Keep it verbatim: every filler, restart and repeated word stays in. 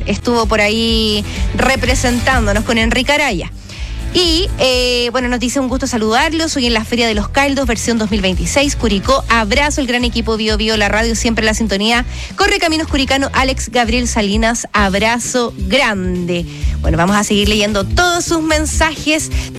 estuvo por ahí representándonos con Enrique Araya. Y, eh, bueno, nos dice un gusto saludarlos. Hoy en la Feria de los Caldos, versión dos mil veintiséis, Curicó. Abrazo, el gran equipo Bio Bio, la radio siempre en la sintonía. Corre Caminos Curicano, Alex Gabriel Salinas, abrazo grande. Bueno, vamos a seguir leyendo todos sus mensajes.